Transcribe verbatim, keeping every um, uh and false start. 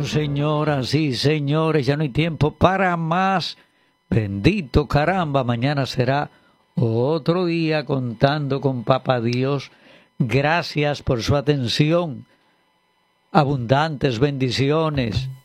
señoras y señores, ya no hay tiempo para más. Bendito caramba, mañana será otro día contando con Papá Dios. Gracias por su atención. Abundantes bendiciones.